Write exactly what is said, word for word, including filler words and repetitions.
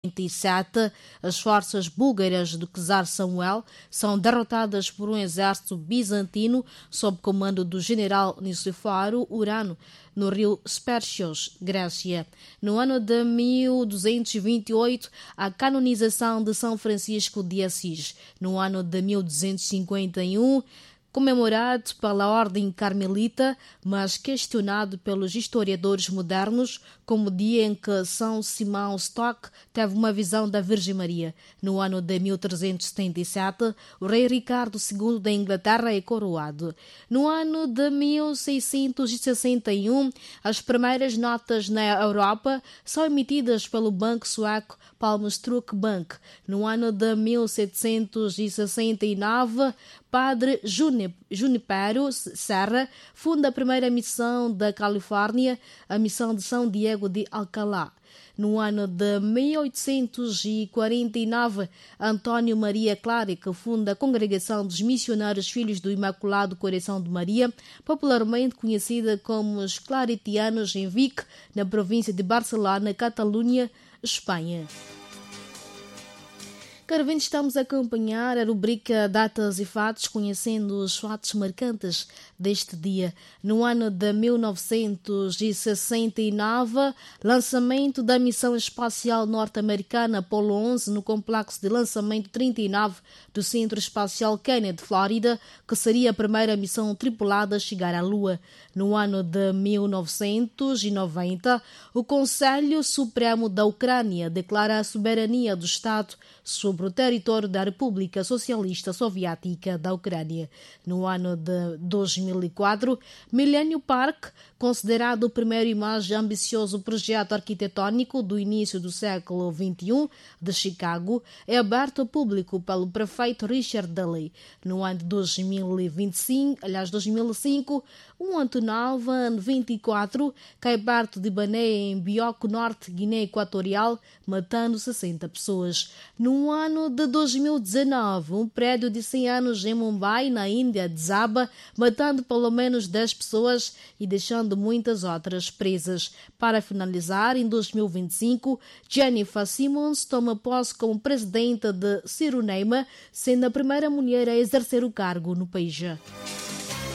vinte e sete, as forças búlgaras do czar Samuel são derrotadas por um exército bizantino sob comando do general Niceforo Urano no rio Spercheios, Grécia. No ano de mil duzentos e vinte e oito, a canonização de São Francisco de Assis. No ano de mil duzentos e cinquenta e um, comemorado pela Ordem Carmelita, mas questionado pelos historiadores modernos como o dia em que São Simão Stock teve uma visão da Virgem Maria. No ano de mil trezentos e setenta e sete, o rei Ricardo segundo da Inglaterra é coroado. No ano de mil seiscentos e sessenta e um, as primeiras notas na Europa são emitidas pelo banco sueco Palmestruck Bank. No ano de mil setecentos e sessenta e nove, Padre Junipero Serra funda a primeira missão da Califórnia, a missão de São Diego de Alcalá. No ano de mil oitocentos e quarenta e nove, Antônio Maria Claret funda a Congregação dos Missionários Filhos do Imaculado Coração de Maria, popularmente conhecida como os Claretianos em Vic, na província de Barcelona, Catalunha, Espanha. Caro ouvinte, estamos a acompanhar a rubrica Datas e Fatos, conhecendo os fatos marcantes deste dia. No ano de mil novecentos e sessenta e nove, lançamento da missão espacial norte-americana Apollo onze no complexo de lançamento trinta e nove do Centro Espacial Kennedy, Flórida, que seria a primeira missão tripulada a chegar à Lua. No ano de mil novecentos e noventa, o Conselho Supremo da Ucrânia declara a soberania do Estado sobre o território da República Socialista Soviética da Ucrânia. No ano de dois mil e quatro, Millennium Park, considerado o primeiro e mais ambicioso projeto arquitetônico do início do século vinte e um de Chicago, é aberto ao público pelo prefeito Richard Daley. No ano de dois mil e vinte e cinco, aliás, dois mil e cinco, um Antonov vinte e quatro cai perto de Bané, em Bioko Norte, Guiné Equatorial, matando sessenta pessoas. No ano de dois mil e dezenove, um prédio de cem anos em Mumbai, na Índia, desaba, matando pelo menos dez pessoas e deixando muitas outras presas. Para finalizar, em dois mil e vinte e cinco, Jennifer Simmons toma posse como presidenta de Ciruneima, sendo a primeira mulher a exercer o cargo no país.